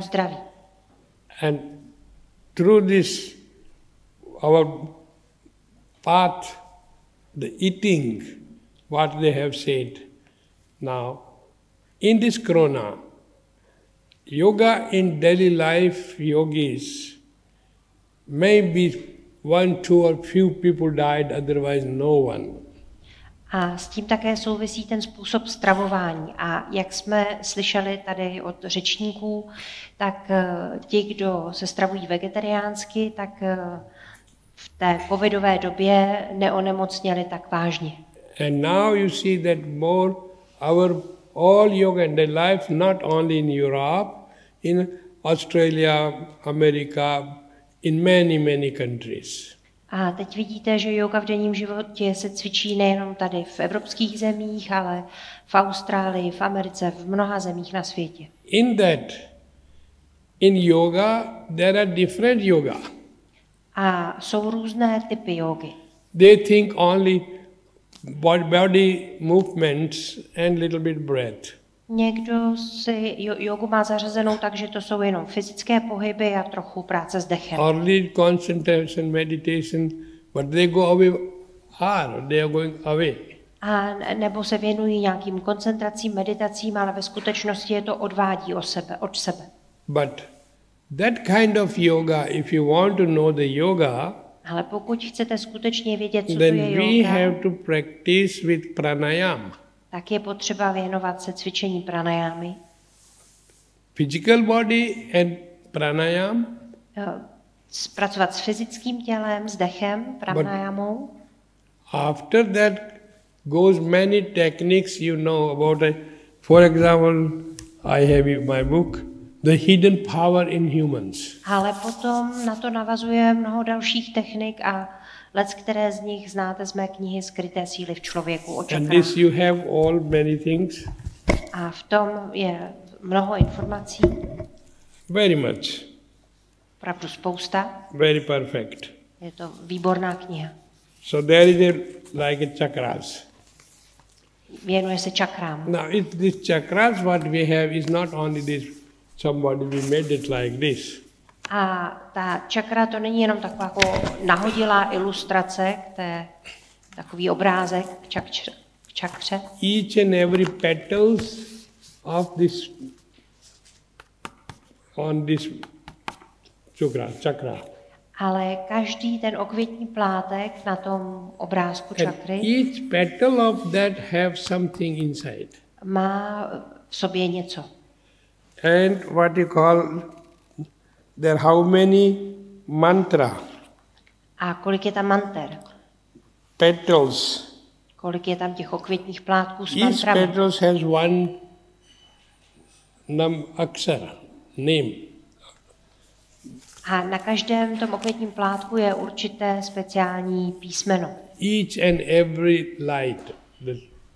zdraví. And through this, our path, the eating, what they have said now, in this corona, yoga in daily life, yogis, maybe 1, 2 or few people died, otherwise no one. A s tím také souvisí ten způsob stravování. A jak jsme slyšeli tady od řečníků, tak ti, kdo se stravují vegetariánsky, tak v té covidové době neonemocněli tak vážně. And now you see that more our all yoga and the life not only in Europe, in Australia, America, in many countries. A teď vidíte, že yoga v denním životě se cvičí nejenom tady v evropských zemích, ale v Austrálii, v Americe, v mnoha zemích na světě. In yoga, there are different yoga. A jsou různé typy jógy. They think only body movements and little bit breath. Někdo si jogu má zařazenou tak, že to jsou jenom fyzické pohyby a trochu práce s dechem. Or lead concentration, meditation, but they go away hard, they are going away. A nebo se věnují nějakým koncentracím, meditacím, ale ve skutečnosti je to odvádí od sebe. But that kind of yoga, if you want to know the yoga, ale pokud chcete skutečně vědět, co to then je we yoga, have to practice with pranayama. tak je potřeba věnovat se cvičení pranajámy. Physical body and pranayam. Pracovat s fyzickým tělem, s dechem, pranajámou. After that goes many techniques you know about it. For example, I have in my book, The Hidden Power in Humans. Ale potom na to navazuje mnoho dalších technik a které z nich znáte z mé knihy Skryté síly v člověku o čakrách. And this you have all many things. A v tom je mnoho informací. Very much. Opravdu spousta. Very perfect. Je to výborná kniha. So there is like a chakras. Věnuje se čakrám. Now this chakras what we have is not only this, somebody we made it like this. A ta čakra to není jenom taková jako nahodilá ilustrace, takový obrázek k čakře. Each and every petals of this on this chakra. Ale každý ten okvětní plátek na tom obrázku čakry each petal of that have something inside. Má v sobě něco. And what you call there how many mantra? A kolik je tam manter? Petals. Kolik je tam těch okvětních plátků s Each mantrami? petals has one aksara, name. A na každém tom okvětním plátku je určité speciální písmeno. Each and every light, the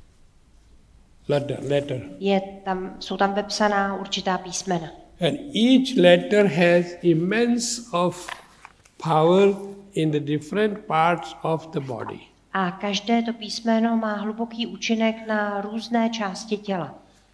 letter. Jsou tam vepsaná určitá písmena. And each letter has immense of power in the different parts of the body. A každé to písmeno má hluboký účinek na různé části těla.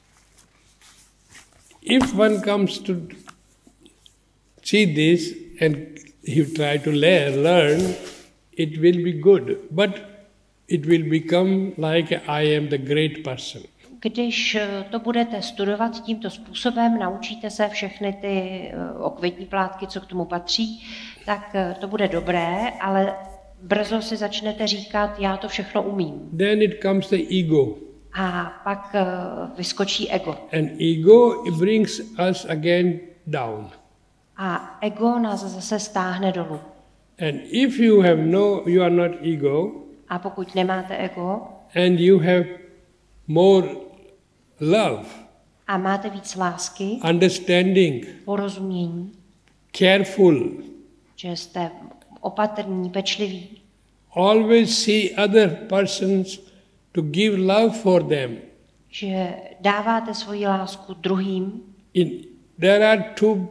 If one comes to see this and you try to learn, it will be good, but it will become like I am the great person. Když to budete studovat tímto způsobem, naučíte se všechny ty okvětní plátky, co k tomu patří, tak to bude dobré, ale brzo si začnete říkat, já to všechno umím. Then it comes the ego. A pak vyskočí ego. And ego brings us again down. A ego nás zase stáhne dolů. And if you are not ego. A pokud nemáte ego. And you have more love. A máte víc lásky. Understanding. Porozumění. Careful. Že jste opatrní, pečliví. Always see other persons to give love for them. Že dáváte svoji lásku druhým. There are two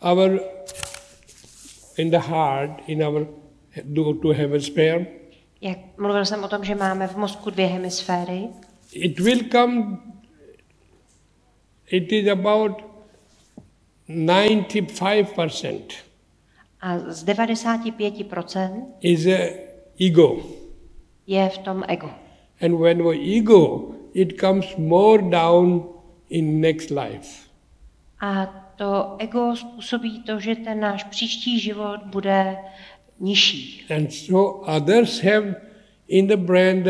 in the heart, in our two hemisphere. Jak mluvil jsem o tom, že máme v mozku 2 hemisféry. It is about 95% A z 95% is a ego. je v tom ego. And when we ego, it comes more down in next life. A to ego způsobí to, že ten náš příští život bude nižší. And so others have in the brand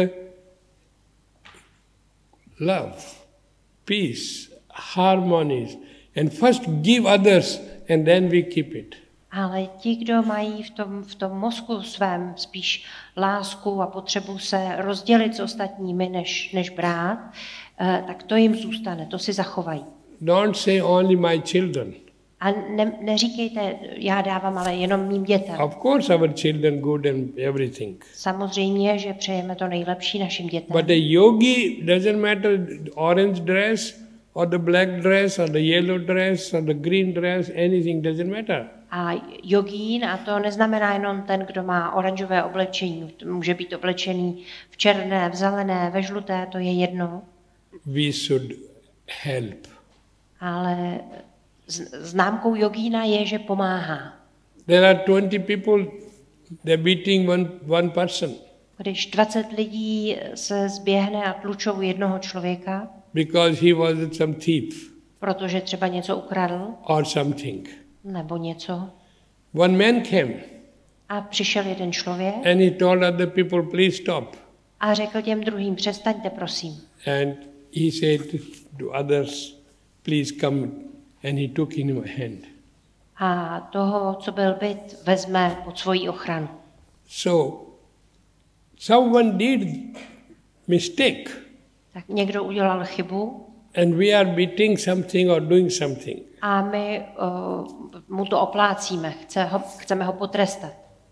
love, peace, harmonies. And first give others and then we keep it. Ale ti, kdo mají v tom mozku svém spíš lásku a potřebu se rozdělit s ostatními, než brát, tak to jim zůstane, to si zachovají. Don't say only my children. A neříkejte, já dávám, ale jenom mým dětem. Of course our children good and everything. Samozřejmě, že přejeme to nejlepší našim dětem. But a yogi doesn't matter orange dress or the black dress or the yellow dress or the green dress, anything doesn't matter. A jogín, a to neznamená jenom ten, kdo má oranžové oblečení, může být oblečený v černé, v zelené, ve žluté, to je jedno. We should help. Ale známkou jogína je, že pomáhá. There are 20 people, they're beating one person. Když 20 lidí se zběhne a tlučou jednoho člověka, Because he was some thief protože třeba něco ukradl, or something. nebo něco, One man came a přišel jeden člověk and he told other people, please stop. a řekl těm druhým, přestaňte, prosím. And he said to others, please come. And he took in my hand. A toho, co byl bit, vezme pod svoji ochranu. So, someone did mistake. Tak někdo udělal chybu And we are beating something or doing something. a my mu to oplácíme, chceme ho potrestat.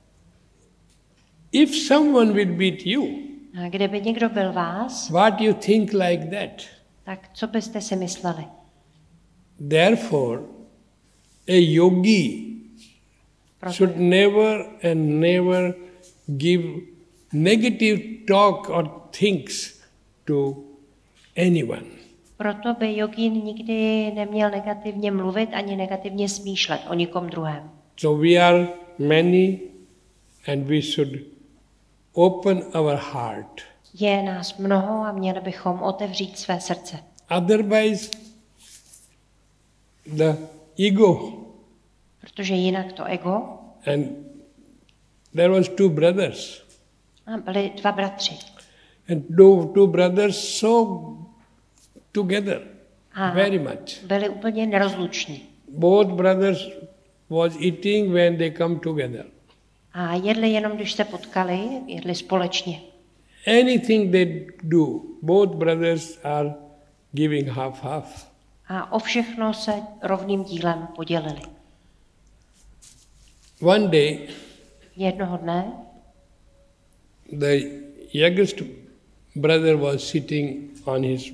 If someone will beat you, A kdyby někdo byl vás, what you think like that? tak co byste si mysleli? Therefore, a yogi should never and never give negative talk or things to anyone. Proto by jogín nikdy neměl negativně mluvit ani negativně smýšlet o nikom druhém. So we are many and we should open our heart. Je nás mnoho a měli bychom otevřít své srdce. Otherwise, the ego. Protože jinak to ego. And there was two brothers. A byli dva bratři. And two brothers so together A very much. byli úplně nerozluční. Both brothers was eating when they come together. A jedli jenom, když se potkali, jedli společně. Anything they do, both brothers are giving half. A o všechno se rovným dílem podělili. One day, Jednoho dne the youngest brother was sitting on his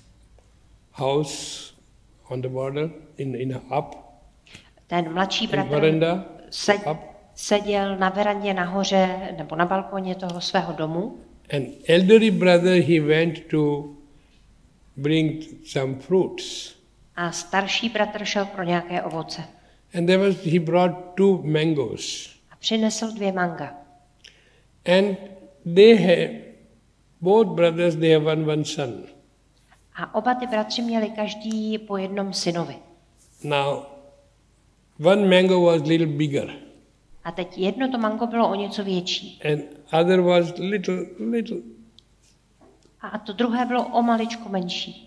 house on the border in up ten mladší in bratr veranda up, seděl na verandě nahoře nebo na balkoně toho svého domu. and elderly brother he went to bring some fruits, A starší bratr šel pro nějaké ovoce. and he brought two mangoes, A přinesl 2 manga. and they have both brothers they have one son. A oba ty bratři měli každý po jednom synovi. Now one mango was little bigger A teď jedno to mango bylo o něco větší. and other was little. A to druhé bylo o maličko menší.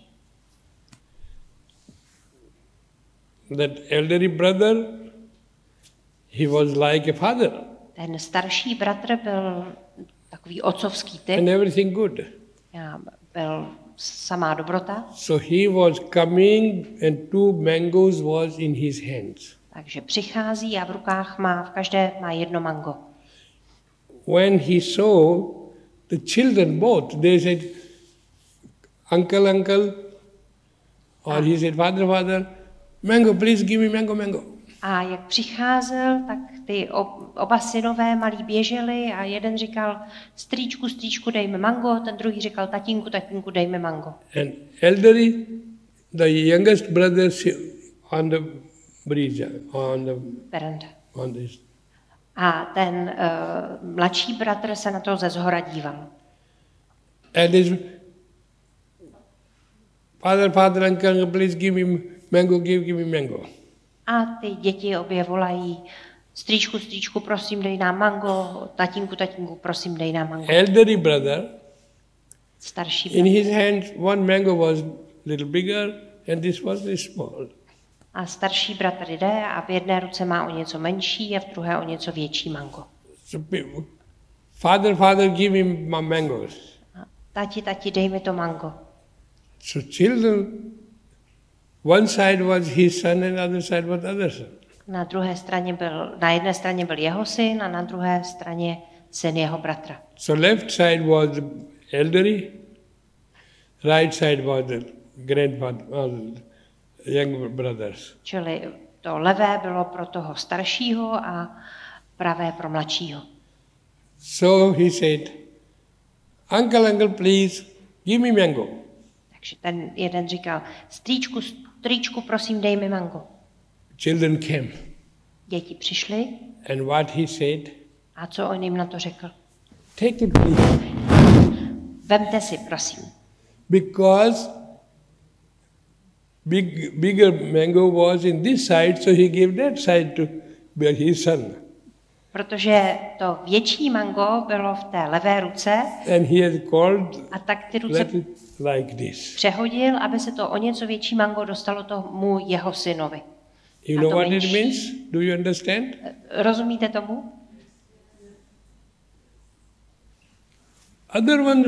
That elderly brother, he was like a father Ten starší bratr byl takový otcovský typ. and everything good. Byl samá dobrota. So he was coming and two mangoes was in his hands. Takže přichází a v rukách má, v každé má jedno mango. When he saw the children both, they said, uncle, or he said, father, mango, please give me mango. A jak přicházel, tak ty oba synové malí běželi a jeden říkal, strýčku, dej mi mango, ten druhý říkal, tatínku, dej mi mango. And elderly, the youngest brother on the bridge Bernd. on this. A ten mladší bratr se na to ze zhora díval. And his father, uncle, please give me mango, give me mango. A ty děti obě volají, strýčku, prosím, dej nám mango, tatínku, prosím, dej nám mango. Elderly brother, Starší in bratr. his hand, one mango was little bigger and this was very small. A starší bratr jde a v jedné ruce má o něco menší a v druhé o něco větší mango. So, father, give me my mangoes. A tati, dej mi to mango. So children, one side was his son and other side was other son. Na jedné straně byl jeho syn a na druhé straně syn jeho bratra. So left side was the elderly, right side was the grandfather, young brothers. Čili to levé bylo pro toho staršího a pravé pro mladšího. So he said, uncle, please give me mango. Takže ten jeden říkal, strýčku, prosím, dej mi mango. Children came. Děti přišly And what he said, a co on jim na to řekl? take it please. Vemte si, prosím. Because bigger mango was in this side, so he gave that side to his son. Protože to větší mango bylo v té levé ruce And he has called, a tak ty ruce let it like this. přehodil, aby se to o něco větší mango dostalo tomu jeho synovi. You A know to what it menší. means? Do you understand? Rozumíte tomu? Other one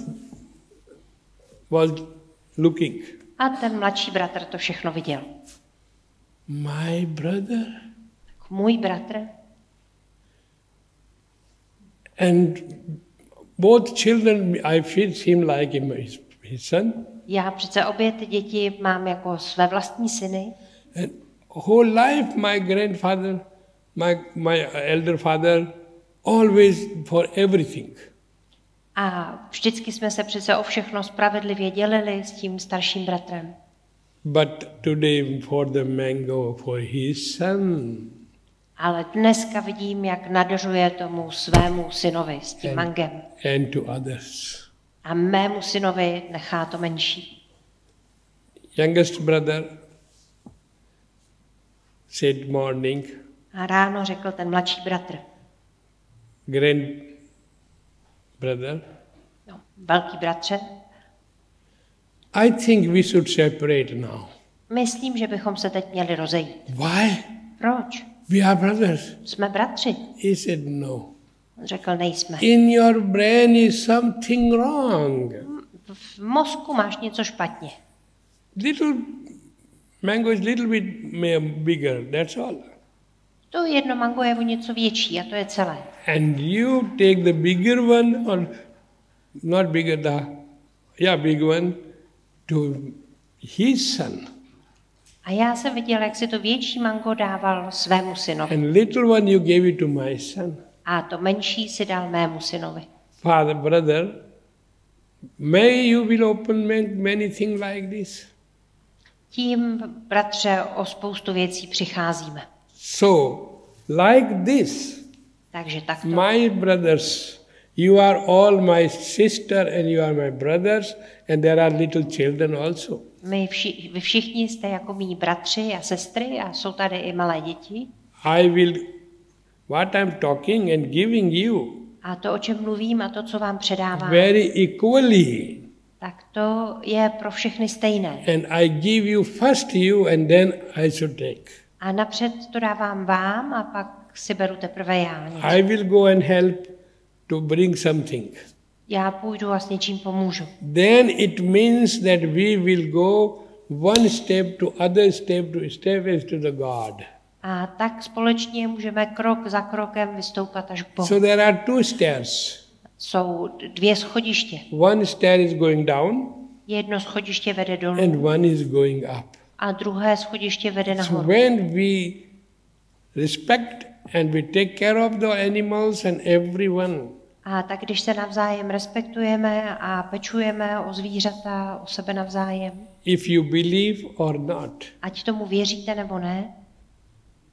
was looking. A ten mladší bratr to všechno viděl. My brother? Můj bratr. And both children, I feel him like his son. Já přece obě ty děti mám jako své vlastní syny. And whole life my grandfather, my elder father, always for everything. A vždycky jsme se přece o všechno spravedlivě dělili s tím starším bratrem. But today for the mango for his son. Ale dneska vidím, jak nadařuje tomu svému synovi s tím mangem. And to others. A mému synovi nechá to menší. Youngest brother said morning, A ráno řekl ten mladší bratr, brother, no, velký bratře, I think we should separate now. myslím, že bychom se teď měli rozejít. Why? Proč? We are brothers. Jsme bratři. He said no. On řekl, nejsme. In your brain is something wrong. V mozku máš něco špatně. Little mango is little bit bigger, that's all. To jedno mango je o něco větší a to je celé. And you take the bigger one, or not bigger, big one, to his son. A já jsem viděl, jak si to větší mango dával svému synovi. And little one you gave it to my son. A to menší si dal mému synovi. Father, brother, may you will open many things like this. Tím, bratře, o spoustu věcí přicházíme. So, like this, Takže takto. my brothers, you are all my sister and you are my brothers, and there are little children also. Vy všichni jste jako mý bratři a sestry a jsou tady i malé děti. I will, what I'm talking and giving you, A to, o čem mluvím a to, co vám předávám, very equally. tak to je pro všechny stejné. And I give you first you and then I should take. A napřed to dávám vám a pak si beru teprve já. I will go and help to bring something. Já půjdu a s něčím pomůžu. Then it means that we will go one step to other step as to the God. A tak společně můžeme krok za krokem vystoupat až k Bohu. So there are two stairs. Jsou dvě schodiště. One stair is going down Jedno schodiště vede dolů and one is going up. a druhé schodiště vede So nahoru. when we respect and we take care of the animals and everyone, A tak když se navzájem respektujeme a pečujeme o zvířata, o sebe navzájem, if you believe or not, ať tomu věříte nebo ne,